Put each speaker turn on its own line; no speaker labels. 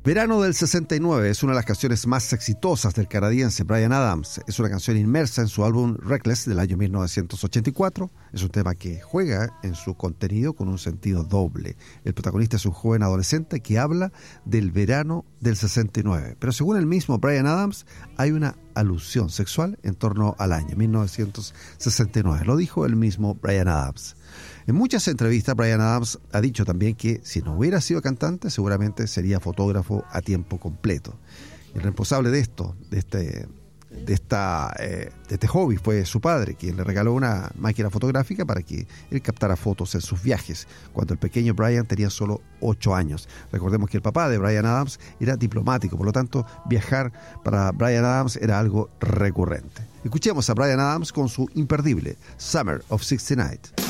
Verano del 69 es una de las canciones más exitosas del canadiense Bryan Adams. Es una canción inmersa en su álbum Reckless del año 1984. Es un tema que juega en su contenido con un sentido doble. El protagonista es un joven adolescente que habla del verano del 69. Pero según el mismo Bryan Adams, hay una alusión sexual en torno al año 1969. Lo dijo el mismo Bryan Adams. En muchas entrevistas, Bryan Adams ha dicho también que si no hubiera sido cantante, seguramente sería fotógrafo a tiempo completo. El responsable de esto, de este hobby, fue su padre, quien le regaló una máquina fotográfica para que él captara fotos en sus viajes, cuando el pequeño Bryan tenía solo 8 años. Recordemos que el papá de Bryan Adams era diplomático, por lo tanto, viajar para Bryan Adams era algo recurrente. Escuchemos a Bryan Adams con su imperdible Summer of '69.